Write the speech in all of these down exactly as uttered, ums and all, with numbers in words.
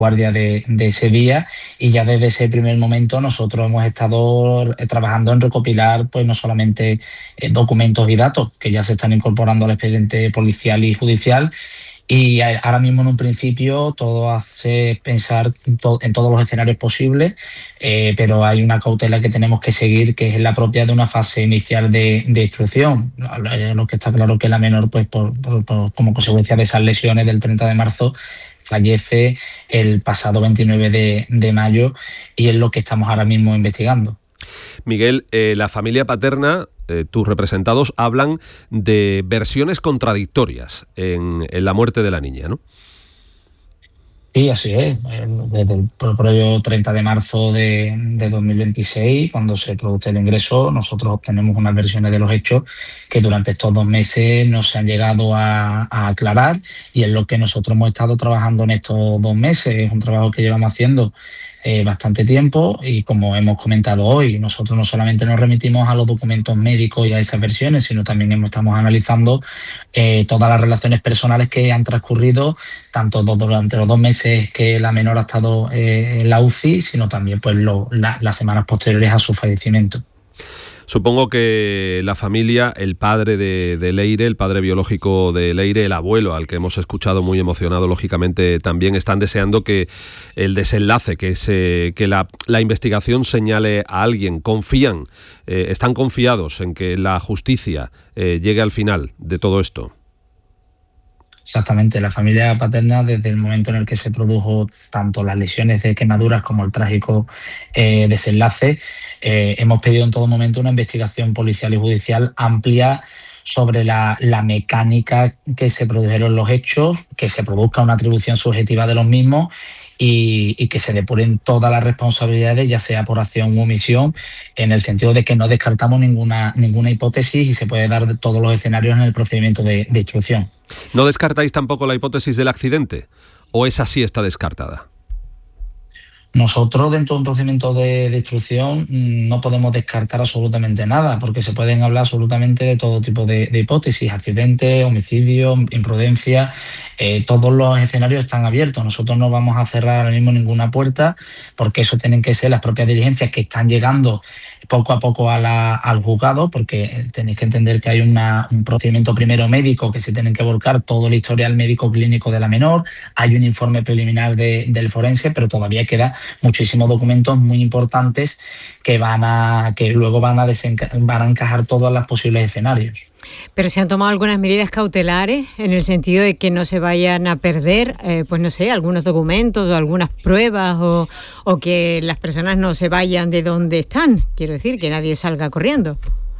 guardia de, de ese día, y ya desde ese primer momento nosotros hemos estado trabajando en recopilar pues no solamente eh, documentos y datos que ya se están incorporando al expediente policial y judicial, y ahora mismo en un principio todo hace pensar en todos los escenarios posibles, eh, pero hay una cautela que tenemos que seguir, que es la propia de una fase inicial de, de instrucción. Lo que está claro que la menor, pues por, por, por, como consecuencia de esas lesiones del treinta de marzo, fallece el pasado veintinueve de, de mayo, y es lo que estamos ahora mismo investigando. Miguel, eh, la familia Paterna, eh, tus representados hablan de versiones contradictorias en, en la muerte de la niña, ¿no? Sí, así es. Desde el propio treinta de marzo de, de dos mil veintiséis, cuando se produce el ingreso, nosotros obtenemos unas versiones de los hechos que durante estos dos meses no se han llegado a, a aclarar, y es lo que nosotros hemos estado trabajando en estos dos meses. Es un trabajo que llevamos haciendo Eh, bastante tiempo, y como hemos comentado hoy, nosotros no solamente nos remitimos a los documentos médicos y a esas versiones, sino también estamos analizando eh, todas las relaciones personales que han transcurrido, tanto durante los dos meses que la menor ha estado eh, en la U C I, sino también pues lo, la, las semanas posteriores a su fallecimiento. Supongo que la familia, el padre de, de Leire, el padre biológico de Leire, el abuelo, al que hemos escuchado muy emocionado, lógicamente también están deseando que el desenlace, que, se, que la, la investigación señale a alguien. Confían, eh, están confiados en que la justicia eh, llegue al final de todo esto. Exactamente, la familia Paterna, desde el momento en el que se produjo tanto las lesiones de quemaduras como el trágico eh, desenlace, eh, hemos pedido en todo momento una investigación policial y judicial amplia sobre la, la mecánica que se produjeron los hechos, que se produzca una atribución subjetiva de los mismos, y, y que se depuren todas las responsabilidades, ya sea por acción u omisión, en el sentido de que no descartamos ninguna, ninguna hipótesis, y se puede dar de todos los escenarios en el procedimiento de, de instrucción. ¿No descartáis tampoco la hipótesis del accidente? ¿O esa sí está descartada? Nosotros, dentro de un procedimiento de, de instrucción, no podemos descartar absolutamente nada, porque se pueden hablar absolutamente de todo tipo de, de hipótesis: accidente, homicidio, imprudencia, eh, todos los escenarios están abiertos. Nosotros no vamos a cerrar ahora mismo ninguna puerta, porque eso tienen que ser las propias diligencias que están llegando poco a poco a la, al juzgado, porque tenéis que entender que hay una, un procedimiento primero médico, que se tienen que volcar todo el historial médico clínico de la menor, hay un informe preliminar de, del forense, pero todavía queda muchísimos documentos muy importantes que van a que luego van a, desenca- van a encajar todos los posibles escenarios. Pero se han tomado algunas medidas cautelares en el sentido de que no se vayan a perder, eh, pues no sé, algunos documentos o algunas pruebas, o, o que las personas no se vayan de donde están. Quiero decir, que nadie salga corriendo.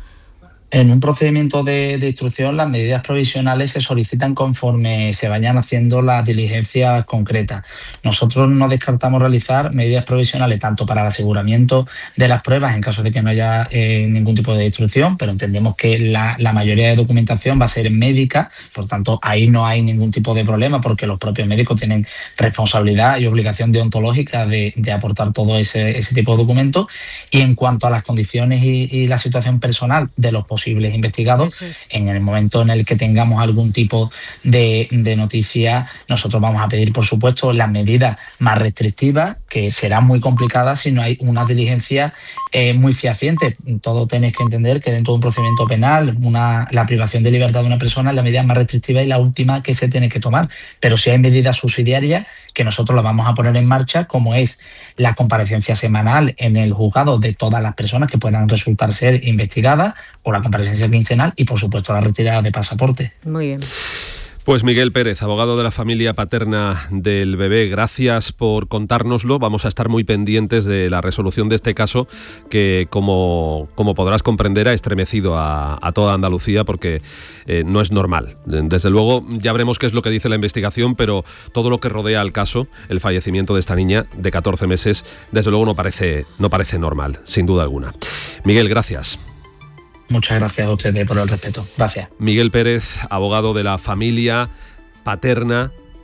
En un procedimiento de, de instrucción, las medidas provisionales se solicitan conforme se vayan haciendo las diligencias concretas. Nosotros no descartamos realizar medidas provisionales tanto para el aseguramiento de las pruebas en caso de que no haya eh, ningún tipo de instrucción, pero entendemos que la, la mayoría de documentación va a ser médica, por tanto ahí no hay ningún tipo de problema, porque los propios médicos tienen responsabilidad y obligación deontológica de, de aportar todo ese, ese tipo de documentos. Y en cuanto a las condiciones y, y la situación personal de los posibles investigados, es. en el momento en el que tengamos algún tipo de, de noticia, nosotros vamos a pedir, por supuesto, las medidas más restrictivas, que serán muy complicadas si no hay una diligencia eh, muy fehaciente. Todo tenéis que entender que dentro de un procedimiento penal, una, la privación de libertad de una persona es la medida más restrictiva y la última que se tiene que tomar. Pero si hay medidas subsidiarias, que nosotros las vamos a poner en marcha, como es la comparecencia semanal en el juzgado de todas las personas que puedan resultar ser investigadas, o la comparecencia quincenal, y por supuesto la retirada de pasaporte. Muy bien. Pues Miguel Pérez, abogado de la familia Paterna del bebé, gracias por contárnoslo. Vamos a estar muy pendientes de la resolución de este caso, que como, como podrás comprender ha estremecido a, a toda Andalucía, porque eh, no es normal. Desde luego ya veremos qué es lo que dice la investigación, pero todo lo que rodea al caso, el fallecimiento de esta niña de catorce meses, desde luego no parece, no parece normal, sin duda alguna. Miguel, gracias. Muchas gracias a ustedes por el respeto. Gracias. Miguel Pérez, abogado de la familia Paterna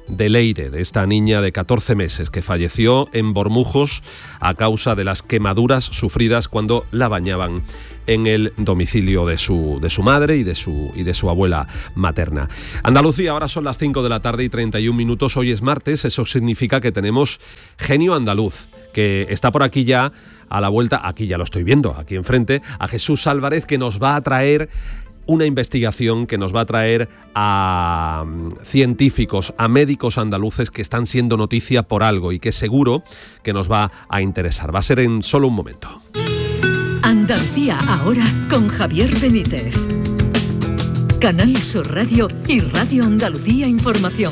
de Leire, de esta niña de catorce meses que falleció en Bormujos a causa de las quemaduras sufridas cuando la bañaban en el domicilio de su, de su madre y de su, y de su abuela materna. Andalucía, ahora son las cinco de la tarde y treinta y un minutos, hoy es martes, eso significa que tenemos Genio Andaluz, que está por aquí ya a la vuelta, aquí ya lo estoy viendo, aquí enfrente, a Jesús Álvarez, que nos va a traer una investigación, que nos va a traer a científicos, a médicos andaluces que están siendo noticia por algo y que seguro que nos va a interesar. Va a ser en solo un momento. Andalucía ahora con Javier Benítez. Canal Sur Radio y Radio Andalucía Información.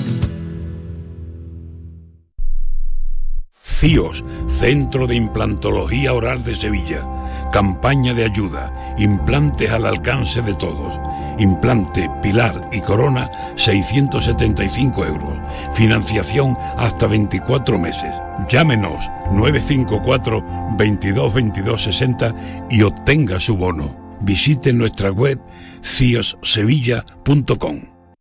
C I O S, Centro de Implantología Oral de Sevilla. Campaña de ayuda. Implantes al alcance de todos. Implante, pilar y corona, seiscientos setenta y cinco euros. Financiación hasta veinticuatro meses. Llámenos nueve cinco cuatro, veintidós, veintidós, sesenta y obtenga su bono. Visite nuestra web cios sevilla punto com.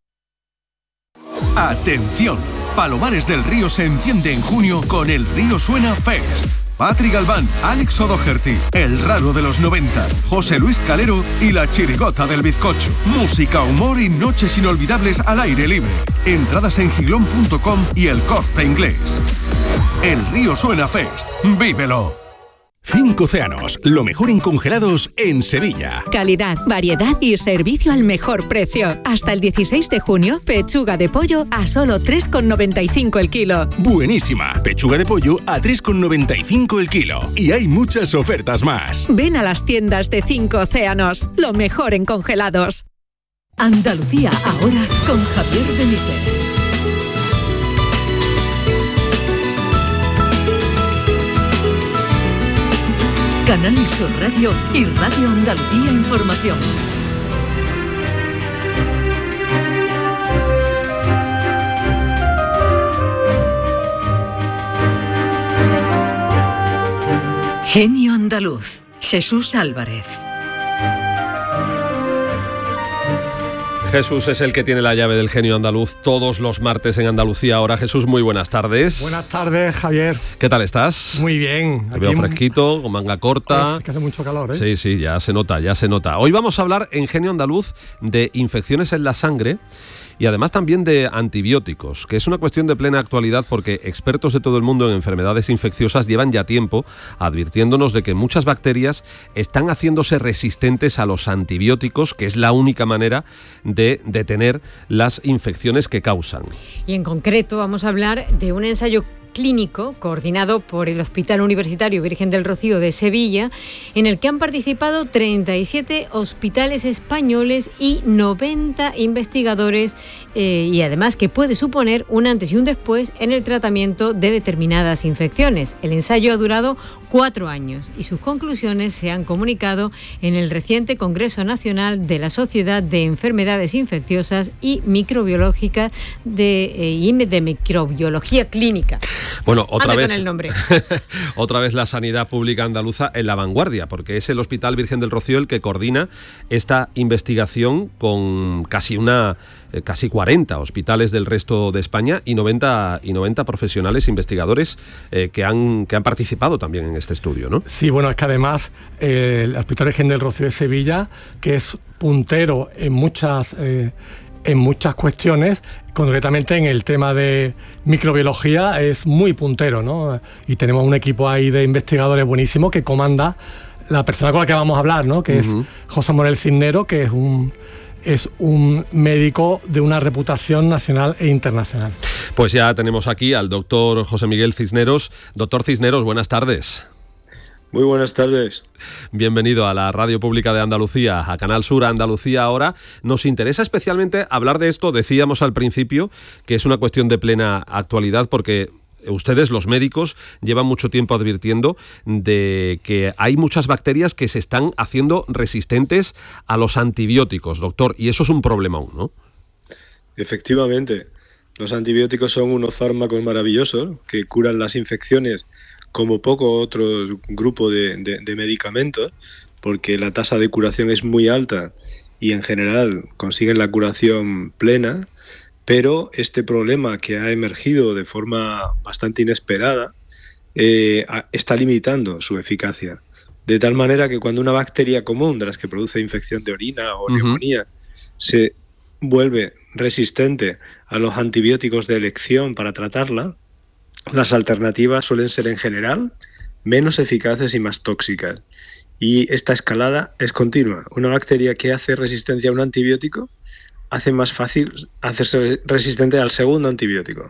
¡Atención! Palomares del Río se enciende en junio con el Río Suena Fest. Patri Galván, Alex O'Doherty, El Raro de los noventa, José Luis Calero y La Chirigota del Bizcocho. Música, humor y noches inolvidables al aire libre. Entradas en giglón punto com y El Corte Inglés. El Río Suena Fest. ¡Vívelo! Cinco Océanos, lo mejor en congelados en Sevilla. Calidad, variedad y servicio al mejor precio. Hasta el dieciséis de junio, pechuga de pollo a solo tres con noventa y cinco el kilo. Buenísima, pechuga de pollo a tres con noventa y cinco el kilo. Y hay muchas ofertas más. Ven a las tiendas de Cinco Océanos, lo mejor en congelados. Andalucía ahora con Javier Benítez. Canal Sur Radio y Radio Andalucía Información. Genio Andaluz, Jesús Álvarez. Jesús es el que tiene la llave del Genio Andaluz todos los martes en Andalucía ahora. Jesús, muy buenas tardes. Buenas tardes, Javier. ¿Qué tal estás? Muy bien. Te veo fresquito, con manga corta. Uf, que hace mucho calor, ¿eh? Sí, sí, ya se nota, ya se nota. Hoy vamos a hablar en Genio Andaluz de infecciones en la sangre y además también de antibióticos, que es una cuestión de plena actualidad porque expertos de todo el mundo en enfermedades infecciosas llevan ya tiempo advirtiéndonos de que muchas bacterias están haciéndose resistentes a los antibióticos, que es la única manera de detener las infecciones que causan. Y en concreto vamos a hablar de un ensayo clínico coordinado por el Hospital Universitario Virgen del Rocío de Sevilla, en el que han participado treinta y siete hospitales españoles y noventa investigadores, eh, y además que puede suponer un antes y un después en el tratamiento de determinadas infecciones. El ensayo ha durado cuatro años y sus conclusiones se han comunicado en el reciente Congreso Nacional de la Sociedad de Enfermedades Infecciosas y Microbiológicas de, eh, y de Microbiología Clínica. Bueno, otra Anda vez, con el nombre. otra vez la sanidad pública andaluza en la vanguardia, porque es el Hospital Virgen del Rocío el que coordina esta investigación con casi una eh, casi cuarenta hospitales del resto de España y noventa y noventa profesionales investigadores eh, que han que han participado también en este estudio, ¿no? Sí, bueno, es que además eh, el Hospital Virgen del Rocío de Sevilla, que es puntero en muchas eh, en muchas cuestiones, concretamente en el tema de microbiología es muy puntero, ¿no? Y tenemos un equipo ahí de investigadores buenísimo que comanda la persona con la que vamos a hablar, ¿no? Que uh-huh. es José Morel Cisneros, que es un es un médico de una reputación nacional e internacional. Pues ya tenemos aquí al doctor José Miguel Cisneros. Doctor Cisneros, buenas tardes. Muy buenas tardes. Bienvenido a la Radio Pública de Andalucía, a Canal Sur Andalucía ahora. Nos interesa especialmente hablar de esto, decíamos al principio, que es una cuestión de plena actualidad porque ustedes, los médicos, llevan mucho tiempo advirtiendo de que hay muchas bacterias que se están haciendo resistentes a los antibióticos, doctor, y eso es un problemón, ¿no? Efectivamente. Los antibióticos son unos fármacos maravillosos que curan las infecciones como poco otro grupo de, de, de medicamentos, porque la tasa de curación es muy alta y en general consiguen la curación plena, pero este problema que ha emergido de forma bastante inesperada eh, está limitando su eficacia. De tal manera que cuando una bacteria común, de las que produce infección de orina o uh-huh. neumonía, se vuelve resistente a los antibióticos de elección para tratarla, las alternativas suelen ser en general menos eficaces y más tóxicas. Y esta escalada es continua. Una bacteria que hace resistencia a un antibiótico hace más fácil hacerse resistente al segundo antibiótico.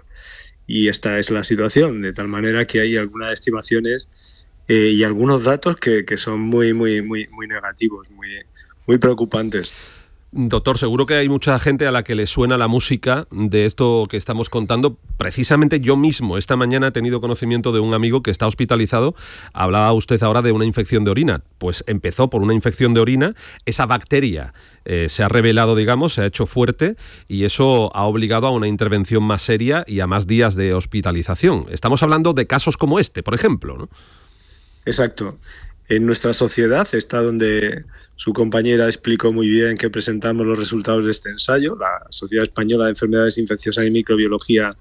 Y esta es la situación, de tal manera que hay algunas estimaciones eh, y algunos datos que, que son muy, muy, muy, muy negativos, muy, muy preocupantes. Doctor, seguro que hay mucha gente a la que le suena la música de esto que estamos contando. Precisamente yo mismo esta mañana he tenido conocimiento de un amigo que está hospitalizado. Hablaba usted ahora de una infección de orina. Pues empezó por una infección de orina, esa bacteria eh, se ha revelado, digamos, se ha hecho fuerte y eso ha obligado a una intervención más seria y a más días de hospitalización. Estamos hablando de casos como este, por ejemplo, ¿no? Exacto. En nuestra sociedad está donde su compañera explicó muy bien que presentamos los resultados de este ensayo, la Sociedad Española de Enfermedades Infecciosas y Microbiología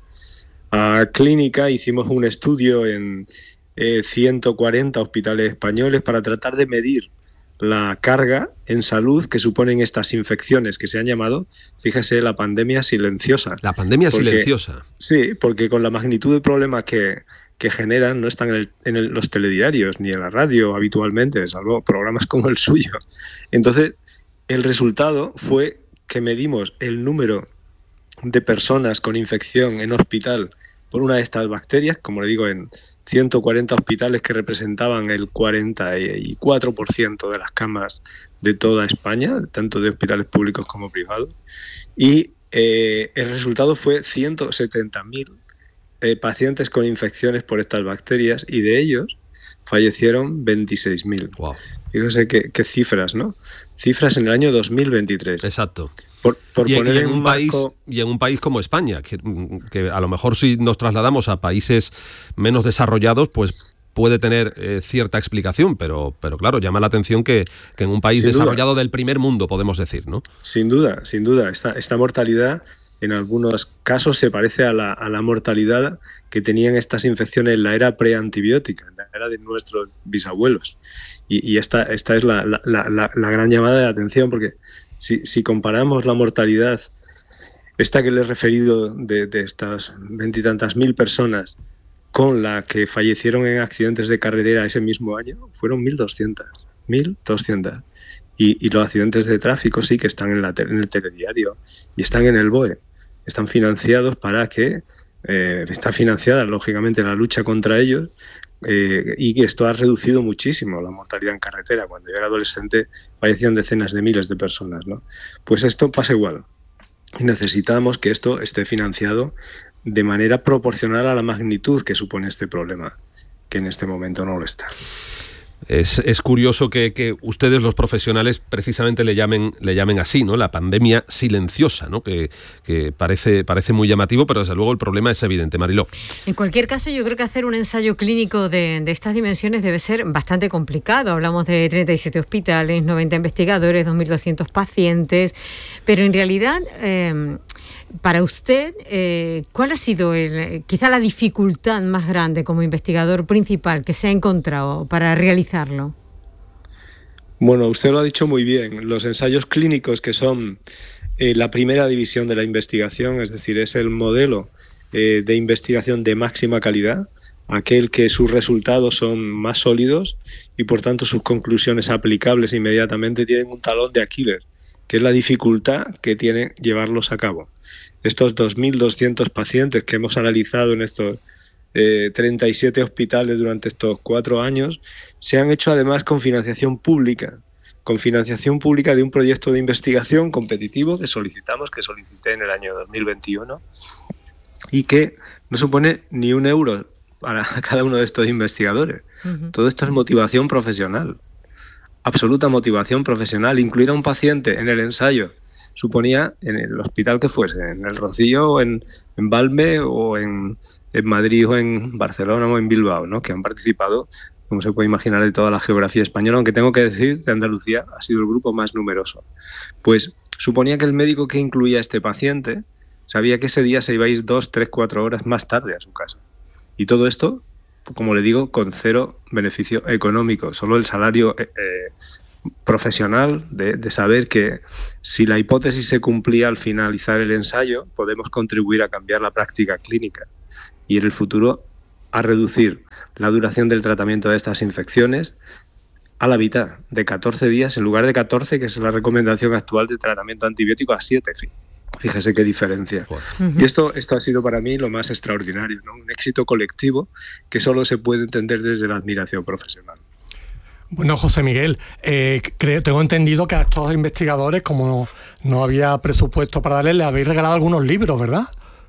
uh, Clínica. Hicimos un estudio en eh, ciento cuarenta hospitales españoles para tratar de medir la carga en salud que suponen estas infecciones que se han llamado, fíjese, la pandemia silenciosa. La pandemia porque, silenciosa. Sí, porque con la magnitud del problema que... que generan, no están en, el, en el, los telediarios ni en la radio habitualmente, salvo programas como el suyo. Entonces, el resultado fue que medimos el número de personas con infección en hospital por una de estas bacterias, como le digo, en ciento cuarenta hospitales que representaban el cuarenta y cuatro por ciento de las camas de toda España, tanto de hospitales públicos como privados, y eh, el resultado fue ciento setenta mil Eh, pacientes con infecciones por estas bacterias, y de ellos fallecieron veintiséis mil. Wow. Fíjense qué, qué cifras, ¿no? Cifras en el año dos mil veintitrés. Exacto. Por, por y, poner y en, en un un país marco... y en un país como España, que, que a lo mejor si nos trasladamos a países menos desarrollados, pues puede tener eh, cierta explicación, pero, pero claro, llama la atención que, que en un país sin desarrollado duda. Del primer mundo, podemos decir, ¿no? Sin duda, sin duda. Esta, esta mortalidad en algunos casos se parece a la, a la mortalidad que tenían estas infecciones en la era preantibiótica, en la era de nuestros bisabuelos. Y, y esta, esta es la, la, la, la gran llamada de atención, porque si, si comparamos la mortalidad, esta que le he referido de, de estas veintitantas mil personas, con la que fallecieron en accidentes de carretera ese mismo año, fueron mil doscientas. mil doscientas. Y, y los accidentes de tráfico sí que están en, la, en el telediario y están en el B O E. Están financiados para que, eh, está financiada lógicamente la lucha contra ellos, eh, y que esto ha reducido muchísimo la mortalidad en carretera. Cuando yo era adolescente fallecían decenas de miles de personas, ¿no? Pues esto pasa igual. Y necesitamos que esto esté financiado de manera proporcional a la magnitud que supone este problema, que en este momento no lo está. Es, es curioso que, que ustedes, los profesionales, precisamente le llamen, le llamen así, ¿no? La pandemia silenciosa, ¿no? Que, que parece, parece muy llamativo, pero desde luego el problema es evidente. Mariló. En cualquier caso, yo creo que hacer un ensayo clínico de, de estas dimensiones debe ser bastante complicado. Hablamos de treinta y siete hospitales, noventa investigadores, dos mil doscientos pacientes, pero en realidad... Eh, Para usted, eh, ¿cuál ha sido el, quizá la dificultad más grande como investigador principal que se ha encontrado para realizarlo? Bueno, usted lo ha dicho muy bien. Los ensayos clínicos, que son eh, la primera división de la investigación, es decir, es el modelo eh, de investigación de máxima calidad, aquel que sus resultados son más sólidos y por tanto sus conclusiones aplicables inmediatamente, tienen un talón de Aquiles, que es la dificultad que tiene llevarlos a cabo. Estos dos mil doscientos pacientes que hemos analizado en estos eh, treinta y siete hospitales durante estos cuatro años se han hecho además con financiación pública, con financiación pública de un proyecto de investigación competitivo que solicitamos, que solicité en el año dos mil veintiuno, y que no supone ni un euro para cada uno de estos investigadores. Uh-huh. Todo esto es motivación profesional, absoluta motivación profesional. Incluir a un paciente en el ensayo suponía, en el hospital que fuese, en el Rocío, o en, en Valme, o en, en Madrid, o en Barcelona, o en Bilbao, ¿no? Que han participado, como se puede imaginar, de toda la geografía española, aunque tengo que decir que Andalucía ha sido el grupo más numeroso. Pues suponía que el médico que incluía a este paciente sabía que ese día se iba a ir dos, tres, cuatro horas más tarde a su casa. Y todo esto, como le digo, con cero beneficio económico, solo el salario eh, profesional de, de saber que si la hipótesis se cumplía al finalizar el ensayo, podemos contribuir a cambiar la práctica clínica y en el futuro a reducir la duración del tratamiento de estas infecciones a la mitad, de catorce días en lugar de catorce, que es la recomendación actual de tratamiento antibiótico, a siete. Fíjese qué diferencia. Uh-huh. Y esto, esto ha sido para mí lo más extraordinario, ¿no? Un éxito colectivo que solo se puede entender desde la admiración profesional. Bueno, José Miguel, eh, creo, tengo entendido que a estos investigadores, como no había presupuesto para darles, les habéis regalado algunos libros, ¿verdad?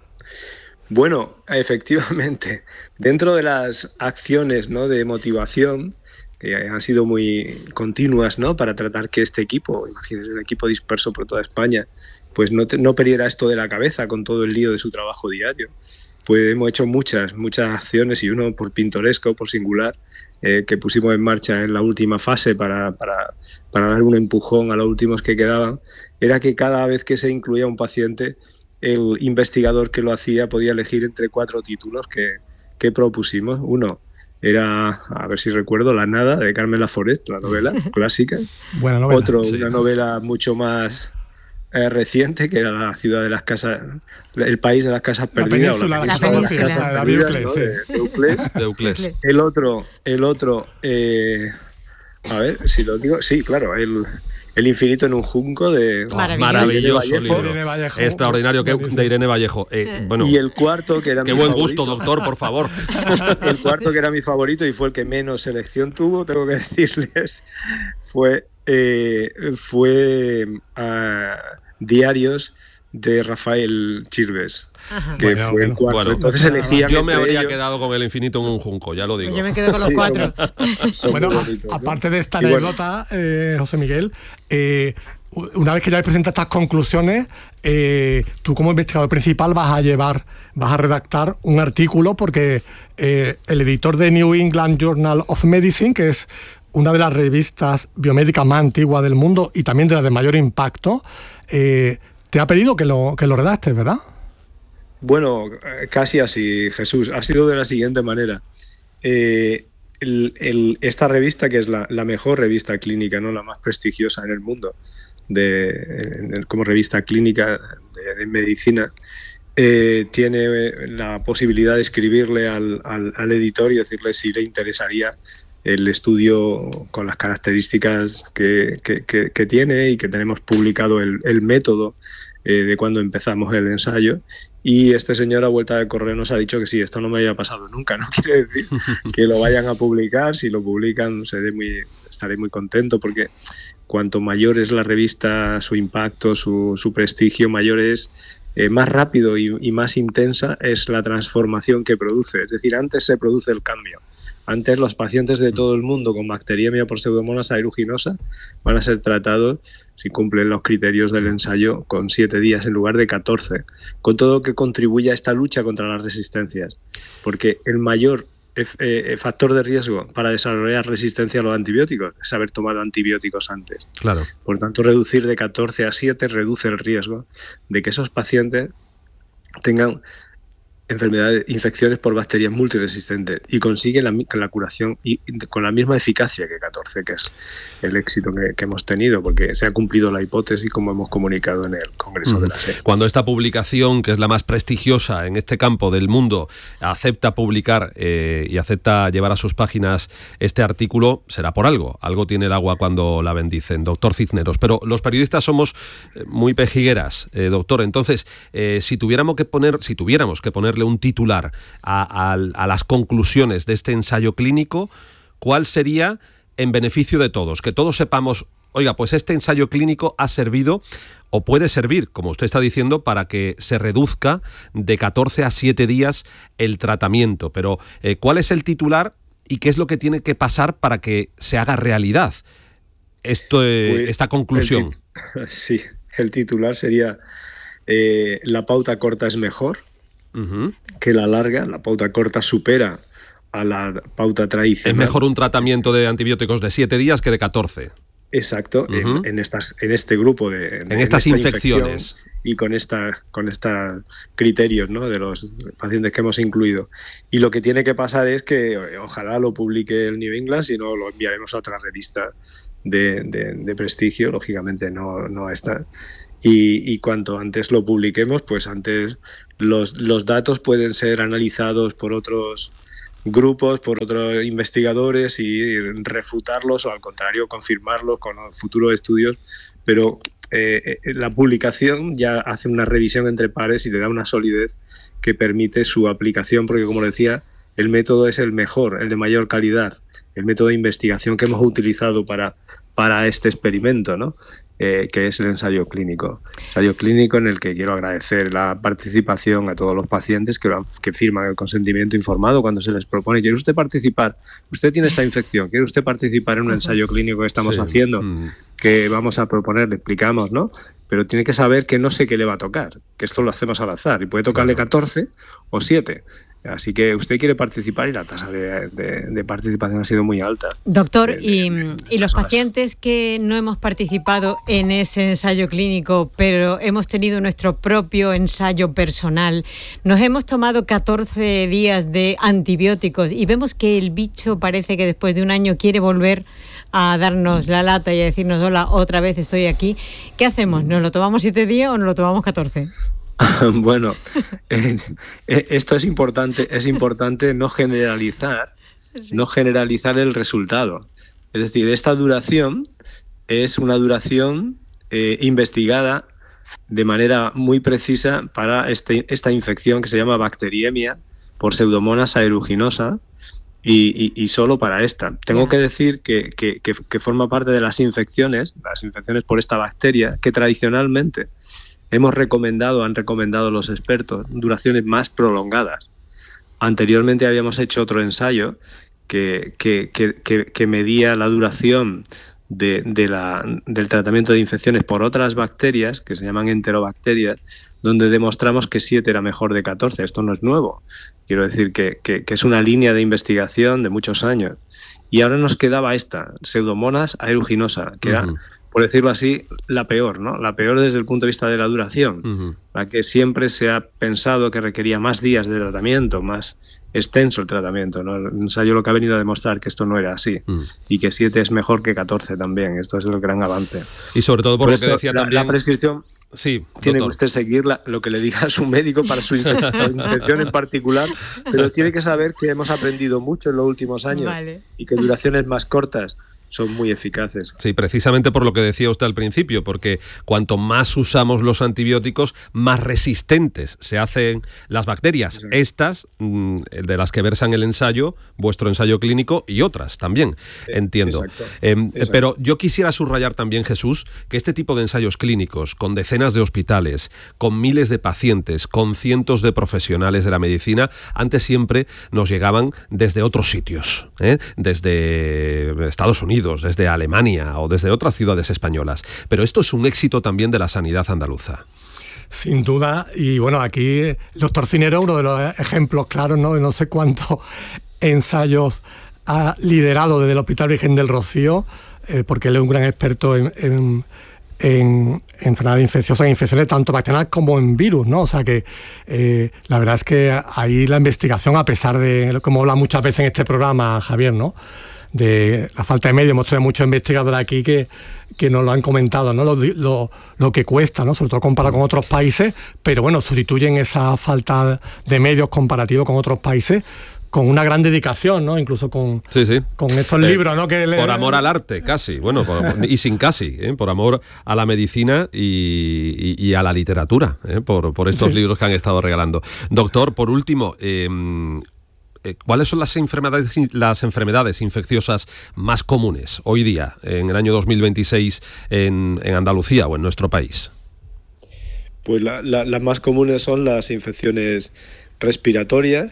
Bueno, efectivamente, dentro de las acciones, ¿no?, de motivación, que han sido muy continuas, ¿no?, para tratar que este equipo, imagínense, un equipo disperso por toda España, pues no, te, no perdiera esto de la cabeza con todo el lío de su trabajo diario. Pues hemos hecho muchas, muchas acciones, y uno por pintoresco, por singular, eh, que pusimos en marcha en la última fase para, para, para dar un empujón a los últimos que quedaban, era que cada vez que se incluía un paciente, el investigador que lo hacía podía elegir entre cuatro títulos que, que propusimos. Uno era, a ver si recuerdo, La nada, de Carmen Laforet, la novela clásica. Buena novela. Otro, sí. Una novela mucho más eh, reciente, que era La ciudad de las casas, El país de las casas perdidas. La península, o la, la península, de las casas la perdidas, de ¿no?, sí. de Euclés. De Euclés. El otro, el otro eh, a ver, si lo digo, sí, claro, el... El infinito en un junco, de oh, maravilloso libro, extraordinario, que, de Irene Vallejo. Eh, bueno, y el cuarto, que era qué mi buen favorito, gusto, doctor, por favor. El cuarto, que era mi favorito y fue el que menos selección tuvo, tengo que decirles, fue eh, fue uh, Diarios de Rafael Chirves. Ajá. Que bueno, fue el cuarto. Bueno, entonces elegían. Yo me habría ellos. quedado con El infinito en un junco, ya lo digo. Yo me quedo con los sí, cuatro. Son, son bueno, bonitos, a, aparte ¿no? de esta y anécdota, bueno. eh, José Miguel, eh, una vez que ya presentado estas conclusiones, eh, tú como investigador principal vas a llevar, vas a redactar un artículo, porque eh, el editor de New England Journal of Medicine, que es una de las revistas biomédicas más antiguas del mundo y también de las de mayor impacto, eh, te ha pedido que lo, que lo redactes, ¿verdad? Bueno, casi así, Jesús. Ha sido de la siguiente manera. Eh, el, el, esta revista, que es la, la mejor revista clínica, ¿no?, la más prestigiosa en el mundo, de, en, como revista clínica de, de medicina, eh, tiene la posibilidad de escribirle al, al, al editor y decirle si le interesaría el estudio con las características que, que, que, que tiene, y que tenemos publicado el, el método eh, de cuando empezamos el ensayo. Y este señor, a vuelta de correo, nos ha dicho que sí, esto no me había pasado nunca. No quiere decir que lo vayan a publicar. Si lo publican, seré muy, estaré muy contento, porque cuanto mayor es la revista, su impacto, su, su prestigio, mayor es, eh, más rápido y, y más intensa es la transformación que produce. Es decir, antes se produce el cambio. Antes los pacientes de todo el mundo con bacteriemia por Pseudomonas aeruginosa van a ser tratados, si cumplen los criterios del ensayo, con siete días en lugar de catorce, con todo lo que contribuye a esta lucha contra las resistencias. Porque el mayor eh, factor de riesgo para desarrollar resistencia a los antibióticos es haber tomado antibióticos antes. Claro. Por tanto, reducir de catorce a siete reduce el riesgo de que esos pacientes tengan enfermedades, infecciones por bacterias multiresistentes, y consigue la, la curación y, con la misma eficacia que catorce, que es el éxito que, que hemos tenido, porque se ha cumplido la hipótesis, como hemos comunicado en el Congreso mm. de la S E P. Cuando esta publicación, que es la más prestigiosa en este campo del mundo, acepta publicar eh, y acepta llevar a sus páginas este artículo, será por algo. Algo tiene el agua cuando la bendicen, doctor Cisneros. Pero los periodistas somos muy pejigueras, eh, doctor. Entonces, eh, si tuviéramos que poner, si tuviéramos que poner un titular a, a, a las conclusiones de este ensayo clínico, ¿cuál sería en beneficio de todos? Que todos sepamos, oiga, pues este ensayo clínico ha servido o puede servir, como usted está diciendo, para que se reduzca de catorce a siete días el tratamiento. Pero, eh, ¿cuál es el titular y qué es lo que tiene que pasar para que se haga realidad esto, eh, pues, esta conclusión? El sí, el titular sería eh, la pauta corta es mejor Uh-huh. que la larga. La pauta corta supera a la pauta tradicional. Es mejor un tratamiento de antibióticos de siete días que de catorce. Exacto, uh-huh. en, en, estas, en este grupo de... En, en estas esta infecciones. Y con esta, con estos criterios, ¿no?, de los pacientes que hemos incluido. Y lo que tiene que pasar es que ojalá lo publique el New England, si no lo enviaremos a otra revista de, de, de prestigio, lógicamente no, no está. Y, y cuanto antes lo publiquemos, pues antes los, los datos pueden ser analizados por otros grupos, por otros investigadores y refutarlos o al contrario confirmarlos con futuros estudios, pero eh, la publicación ya hace una revisión entre pares y le da una solidez que permite su aplicación, porque como decía, el método es el mejor, el de mayor calidad, el método de investigación que hemos utilizado para, para este experimento, ¿no? Eh, que es el ensayo clínico. Ensayo clínico en el que quiero agradecer la participación a todos los pacientes que, que firman el consentimiento informado cuando se les propone: ¿quiere usted participar? Usted tiene esta infección, ¿quiere usted participar en un ensayo clínico que estamos sí. haciendo? Mm. Que vamos a proponer, le explicamos, ¿no? Pero tiene que saber que no sé qué le va a tocar, que esto lo hacemos al azar y puede tocarle claro. catorce o siete. Así que usted quiere participar y la tasa de, de, de participación ha sido muy alta. Doctor, de, de, y, de y los pacientes que no hemos participado en ese ensayo clínico, pero hemos tenido nuestro propio ensayo personal, nos hemos tomado catorce días de antibióticos y vemos que el bicho parece que después de un año quiere volver a darnos la lata y a decirnos: hola, otra vez estoy aquí. ¿Qué hacemos? ¿Nos lo tomamos siete días o nos lo tomamos catorce? Bueno, eh, eh, esto es importante, es importante no generalizar, sí. no generalizar el resultado. Es decir, esta duración es una duración eh, investigada de manera muy precisa para este, esta infección que se llama bacteriemia por Pseudomonas aeruginosa y, y, y solo para esta. Tengo yeah. que decir que, que, que, que forma parte de las infecciones, las infecciones por esta bacteria, que tradicionalmente hemos recomendado, han recomendado los expertos, duraciones más prolongadas. Anteriormente habíamos hecho otro ensayo que, que, que, que, que medía la duración de, de la, del tratamiento de infecciones por otras bacterias, que se llaman enterobacterias, donde demostramos que siete era mejor de catorce. Esto no es nuevo. Quiero decir que, que, que es una línea de investigación de muchos años. Y ahora nos quedaba esta, Pseudomonas aeruginosa, que uh-huh. era, por decirlo así, la peor, ¿no? La peor desde el punto de vista de la duración, uh-huh. la que siempre se ha pensado que requería más días de tratamiento, más extenso el tratamiento, ¿no? El ensayo lo que ha venido a demostrar que esto no era así, uh-huh. y que siete es mejor que catorce también. Esto es el gran avance. Y sobre todo por, por lo esto, que decía la, también... La prescripción... Sí, tiene doctor. que usted seguir la, lo que le diga a su médico para su infección, infección en particular, pero tiene que saber que hemos aprendido mucho en los últimos años vale. y que duraciones más cortas son muy eficaces. Sí, precisamente por lo que decía usted al principio, porque cuanto más usamos los antibióticos, más resistentes se hacen las bacterias. Exacto. Estas, de las que versan el ensayo, vuestro ensayo clínico y otras también, entiendo. Exacto. Eh, Exacto. Pero yo quisiera subrayar también, Jesús, que este tipo de ensayos clínicos, con decenas de hospitales, con miles de pacientes, con cientos de profesionales de la medicina, antes siempre nos llegaban desde otros sitios, ¿eh? Desde Estados Unidos, desde Alemania o desde otras ciudades españolas. Pero esto es un éxito también de la sanidad andaluza. Sin duda, y bueno, aquí el doctor Cinero, uno de los ejemplos claros, ¿no? De no sé cuántos ensayos ha liderado desde el Hospital Virgen del Rocío, eh, porque él es un gran experto en, en, en enfermedades infecciosas, en infecciones tanto bacterianas como en virus, ¿no? O sea que eh, la verdad es que ahí la investigación, a pesar de, como habla muchas veces en este programa, Javier, ¿no?, de la falta de medios, hemos tenido muchos investigadores aquí que, que nos lo han comentado, ¿no? Lo, lo, lo que cuesta, ¿no? Sobre todo comparado con otros países, pero bueno, sustituyen esa falta de medios comparativos con otros países con una gran dedicación, ¿no? Incluso con, sí, sí. con estos eh, libros, ¿no? Que por le... amor al arte, casi, bueno, por, y sin casi, ¿eh? Por amor a la medicina y, y, y a la literatura, ¿eh? por, por estos sí. libros que han estado regalando. Doctor, por último, eh, ¿cuáles son las enfermedades, las enfermedades infecciosas más comunes hoy día, en el año dos mil veintiséis, en, en Andalucía o en nuestro país? Pues la, la, las más comunes son las infecciones respiratorias,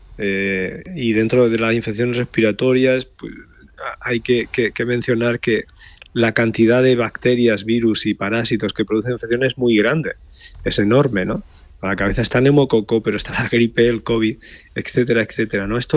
eh, y dentro de las infecciones respiratorias pues, hay que, que, que mencionar que la cantidad de bacterias, virus y parásitos que producen infecciones es muy grande, es enorme, ¿no? A la cabeza está el neumococo, pero está la gripe, el COVID, etcétera, etcétera, ¿no? Esto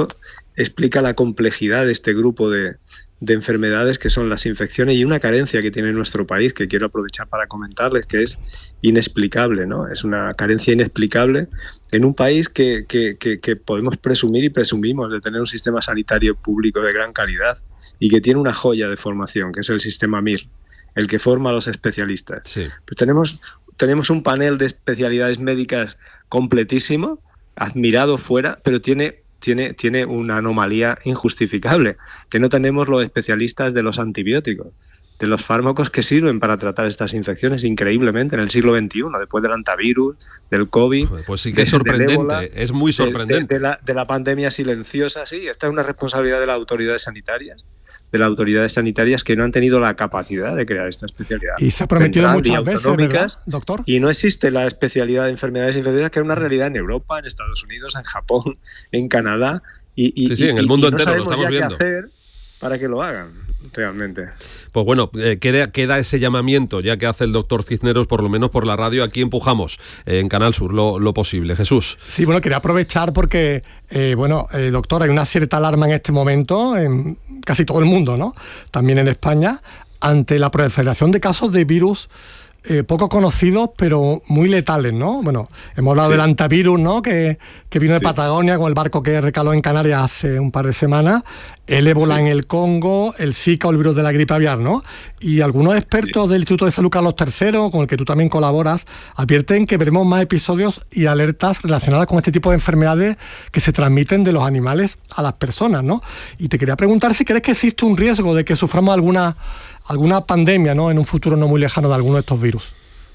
explica la complejidad de este grupo de, de enfermedades que son las infecciones y una carencia que tiene nuestro país, que quiero aprovechar para comentarles, que es inexplicable, ¿no? Es una carencia inexplicable en un país que, que, que, que podemos presumir y presumimos de tener un sistema sanitario público de gran calidad y que tiene una joya de formación, que es el sistema M I R, el que forma a los especialistas. Sí. Pues tenemos, tenemos un panel de especialidades médicas completísimo, admirado fuera, pero tiene Tiene, tiene una anomalía injustificable, que no tenemos los especialistas de los antibióticos, de los fármacos que sirven para tratar estas infecciones increíblemente en el siglo veintiuno, después del antivirus, del COVID. Pues sí que es sorprendente, ébola, es muy sorprendente. De, de, de, la, de la pandemia silenciosa, sí, esta es una responsabilidad de las autoridades sanitarias, de las autoridades sanitarias que no han tenido la capacidad de crear esta especialidad. Y se ha prometido muchas veces, ¿verdad, doctor? Y no existe la especialidad de enfermedades infecciosas, que es una realidad en Europa, en Estados Unidos, en Japón, en Canadá. Y, y, sí, sí, en el mundo y, y entero, no lo estamos ya viendo. Qué hacer para que lo hagan, realmente. Pues bueno, eh, queda, queda ese llamamiento, ya que hace el doctor Cisneros, por lo menos por la radio, aquí empujamos eh, en Canal Sur lo, lo posible. Jesús. Sí, bueno, quería aprovechar porque, eh, bueno, eh, doctor, hay una cierta alarma en este momento en casi todo el mundo, ¿no? También en España, ante la proliferación de casos de virus Eh, poco conocidos, pero muy letales, ¿no? Bueno, hemos hablado sí. del antivirus, ¿no? Que, que vino de sí. Patagonia con el barco que recaló en Canarias hace un par de semanas, el ébola sí. en el Congo, el Zika o el virus de la gripe aviar, ¿no? Y algunos expertos sí. del Instituto de Salud Carlos tercero, con el que tú también colaboras, advierten que veremos más episodios y alertas relacionadas con este tipo de enfermedades que se transmiten de los animales a las personas, ¿no? Y te quería preguntar si crees que existe un riesgo de que suframos alguna alguna pandemia, ¿no?, en un futuro no muy lejano de alguno de estos virus.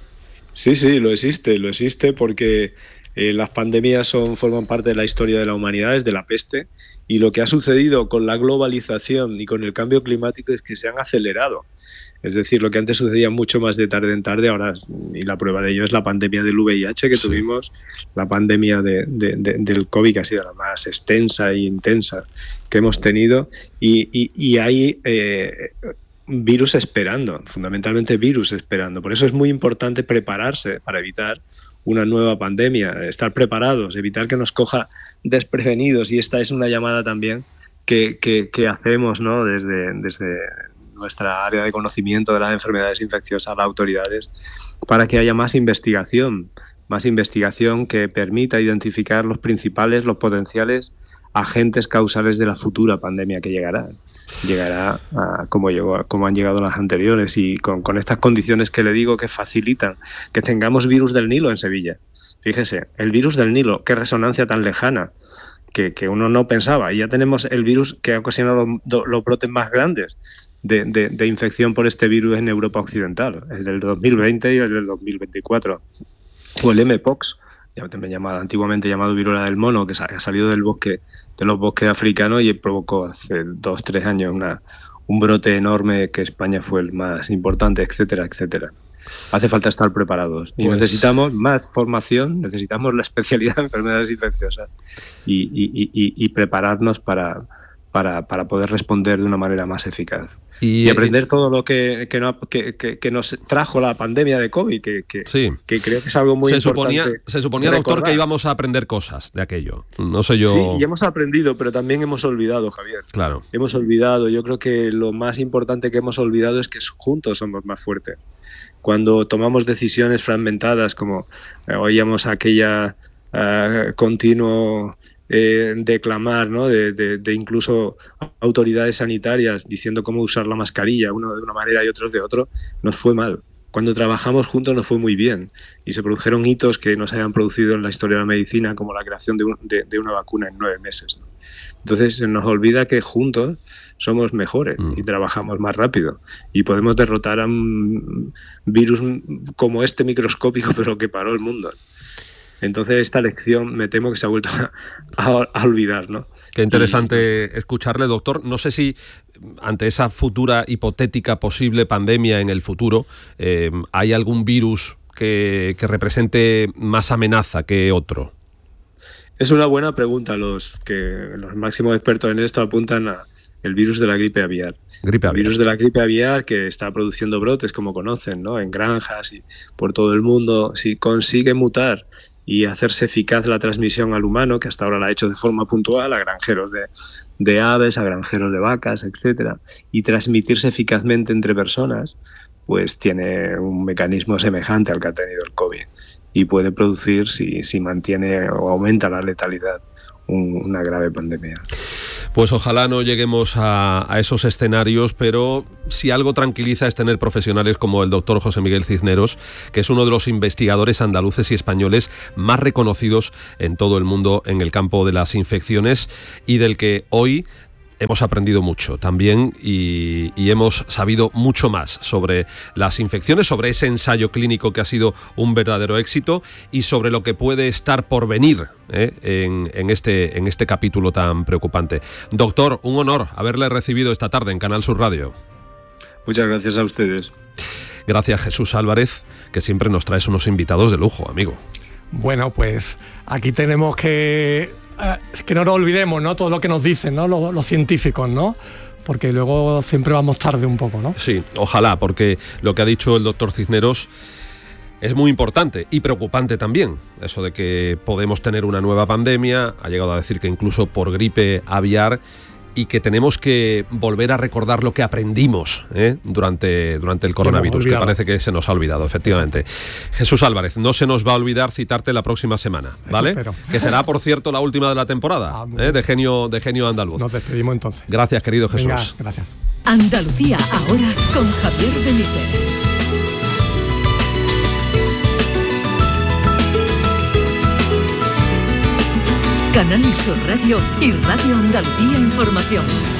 Sí, sí, lo existe, lo existe porque eh, las pandemias son, forman parte de la historia de la humanidad, desde la peste, y lo que ha sucedido con la globalización y con el cambio climático es que se han acelerado. Es decir, lo que antes sucedía mucho más de tarde en tarde, ahora, y la prueba de ello es la pandemia del V I H que sí. tuvimos, la pandemia de, de, de, del COVID, que ha sido la más extensa e intensa que hemos tenido, y, y, y hay eh, virus esperando, fundamentalmente virus esperando. Por eso es muy importante prepararse para evitar una nueva pandemia, estar preparados, evitar que nos coja desprevenidos, y esta es una llamada también que, que, que hacemos, ¿no?, desde, desde nuestra área de conocimiento de las enfermedades infecciosas a las autoridades, para que haya más investigación, más investigación que permita identificar los principales, los potenciales agentes causales de la futura pandemia que llegará. Llegará a, como, llegó, como han llegado las anteriores, y con, con estas condiciones que le digo que facilitan que tengamos virus del Nilo en Sevilla. Fíjese, el virus del Nilo, qué resonancia tan lejana, que, que uno no pensaba, y ya tenemos el virus que ha ocasionado los, los brotes más grandes de, de, de infección por este virus en Europa Occidental, el del dos mil veinte y el del dos mil veinticuatro, o el M P O X, también llamado, antiguamente llamado viruela del mono, que ha salido del bosque, de los bosques africanos, y provocó hace dos, tres años una, un brote enorme, que España fue el más importante, etcétera, etcétera. Hace falta estar preparados y pues... necesitamos más formación, necesitamos la especialidad de enfermedades infecciosas y, y, y, y prepararnos para, para, para poder responder de una manera más eficaz. Y, y aprender eh, todo lo que, que, no, que, que, que nos trajo la pandemia de COVID, que, que, sí. que creo que es algo muy se importante. Suponía, se suponía, doctor, que íbamos a aprender cosas de aquello. No sé yo... Sí, y hemos aprendido, pero también hemos olvidado, Javier. Claro. Hemos olvidado. Yo creo que lo más importante que hemos olvidado es que juntos somos más fuertes. Cuando tomamos decisiones fragmentadas, como eh, oíamos aquella uh, continuo... Eh, declamar, ¿no?, de, de, de incluso autoridades sanitarias diciendo cómo usar la mascarilla, uno de una manera y otros de otro, nos fue mal. Cuando trabajamos juntos nos fue muy bien y se produjeron hitos que no se habían producido en la historia de la medicina, como la creación de, un, de, de una vacuna en nueve meses, ¿no? Entonces se nos olvida que juntos somos mejores mm. y trabajamos más rápido y podemos derrotar a un virus como este microscópico, pero que paró el mundo. Entonces esta lección me temo que se ha vuelto a, a, a olvidar, ¿no? Qué interesante y... escucharle, doctor. No sé si ante esa futura hipotética posible pandemia en el futuro eh, hay algún virus que, que represente más amenaza que otro. Es una buena pregunta. Los que los máximos expertos en esto apuntan a el virus de la gripe aviar. Gripe aviar. El virus de la gripe aviar, que está produciendo brotes, como conocen, ¿no?, en granjas y por todo el mundo. Si consigue mutar y hacerse eficaz la transmisión al humano, que hasta ahora la ha hecho de forma puntual a granjeros de, de aves, a granjeros de vacas, etcétera, y transmitirse eficazmente entre personas, pues tiene un mecanismo semejante al que ha tenido el COVID y puede producir, si, si mantiene o aumenta la letalidad, un, una grave pandemia. Pues ojalá no lleguemos a, a esos escenarios, pero si algo tranquiliza es tener profesionales como el doctor José Miguel Cisneros, que es uno de los investigadores andaluces y españoles más reconocidos en todo el mundo en el campo de las infecciones y del que hoy hemos aprendido mucho también y, y hemos sabido mucho más sobre las infecciones, sobre ese ensayo clínico que ha sido un verdadero éxito y sobre lo que puede estar por venir ¿eh? en, en, este, en este capítulo tan preocupante. Doctor, un honor haberle recibido esta tarde en Canal Sur Radio. Muchas gracias a ustedes. Gracias, Jesús Álvarez, que siempre nos traes unos invitados de lujo, amigo. Bueno, pues aquí tenemos que... que no nos olvidemos, ¿no? Todo lo que nos dicen, ¿no? Los, los científicos, ¿no? Porque luego siempre vamos tarde un poco, ¿no? Sí, ojalá, porque lo que ha dicho el doctor Cisneros es muy importante y preocupante también. Eso de que podemos tener una nueva pandemia, ha llegado a decir que incluso por gripe aviar, y que tenemos que volver a recordar lo que aprendimos ¿eh? durante, durante el coronavirus, que parece que se nos ha olvidado, efectivamente. Exacto. Jesús Álvarez, no se nos va a olvidar citarte la próxima semana, ¿vale? Que será, por cierto, la última de la temporada ah, ¿eh? de, genio, de Genio Andaluz. Nos despedimos entonces. Gracias, querido Jesús. Venga, gracias. Andalucía ahora con Javier Benítez. Canal Sur Radio y Radio Andalucía Información.